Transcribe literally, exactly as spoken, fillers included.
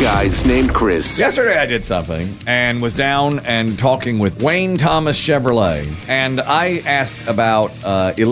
guys named Chris. Yesterday I did something and was down and talking with Wayne Thomas Chevrolet, and I asked about uh,